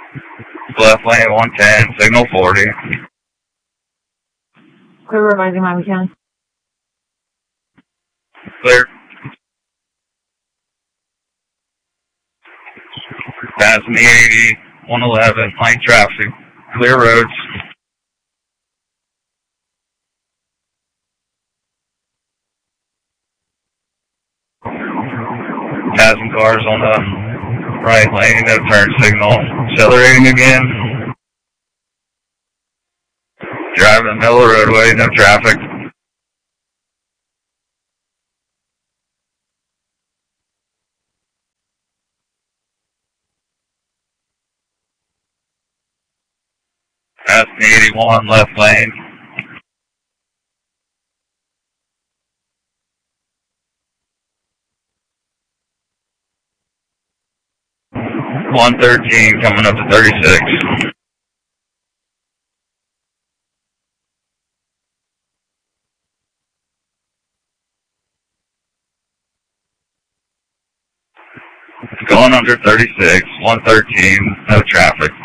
Left lane 110, signal 40. Clear revising Miami County. Clear. Passing the 80, 111, light traffic. Clear roads. Passing cars on the right lane, no turn signal. Accelerating again. Driving the middle of the roadway, no traffic. Passing the 81, left lane. $113 coming up to 36. Going under 36, 113, no traffic.